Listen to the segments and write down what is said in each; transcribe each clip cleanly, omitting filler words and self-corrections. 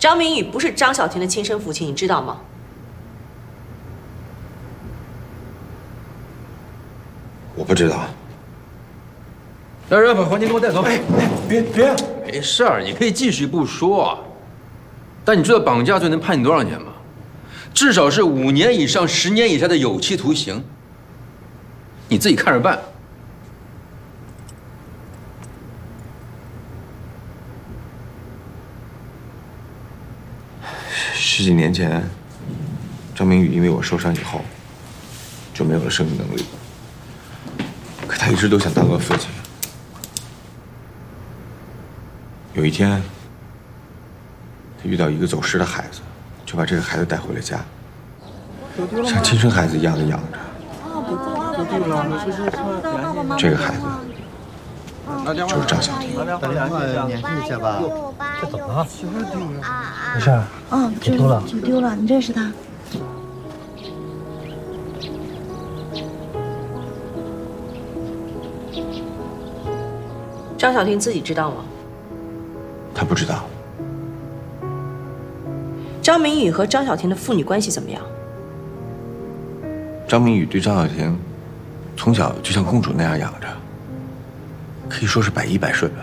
张明宇不是张小婷的亲生父亲，你知道吗？ 我不知道。 来，把黄金给我带走。 哎，别！ 没事儿，你可以继续不说。但你知道绑架罪能判你多少年吗？至少是5年以上10年以下的有期徒刑。你自己看着办。 10几年前，张明宇因为我受伤以后，就没有了生育能力。可他一直都想当个父亲。有一天，他遇到一个走失的孩子，就把这个孩子带回了家，像亲生孩子一样的养着。这个孩子就是张小婷。 打电话联系一下吧。 这怎么了？没事。酒丢了。 酒丢了，你认识他？ 张小婷自己知道吗？ 他不知道。 张明宇和张小婷的父女关系怎么样？ 张明宇对张小婷从小就像公主那样养着，可以说是100依100顺吧。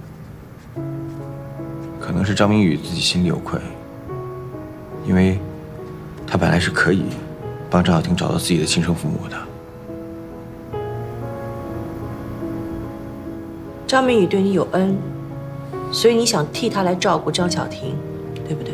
可能是张明宇自己心里有愧，因为他本来是可以帮张小婷找到自己的亲生父母的。 张明宇对你有恩，所以你想替他来照顾张小婷，对不对？